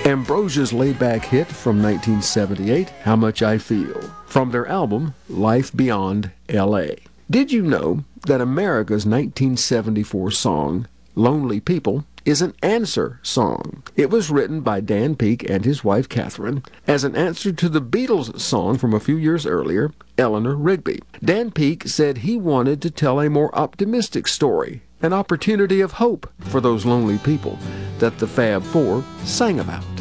Ambrosia's laid-back hit from 1978, How Much I Feel, from their album Life Beyond L.A. Did you know that America's 1974 song, Lonely People, is an answer song? It was written by Dan Peek and his wife Catherine as an answer to the Beatles song from a few years earlier, Eleanor Rigby. Dan Peek said he wanted to tell a more optimistic story, an opportunity of hope for those lonely people that the Fab Four sang about.